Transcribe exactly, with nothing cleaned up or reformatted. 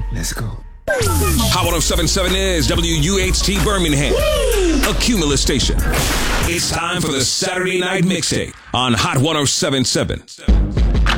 Let's go. Hot one oh seven point seven is W U H T Birmingham, a Cumulus station. It's time for the Saturday Night Mixtape on Hot one oh seven point seven.